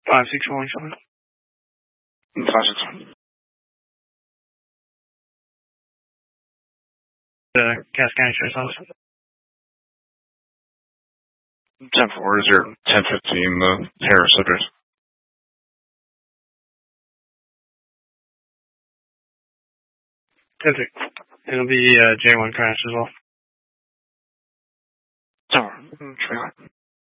5-6 rolling something. 5-6. The Cass County Sheriff's Office. 10-4 is your 10-15, Harris address. Perfect. It'll be J1 crash as well. Tower. Trailer.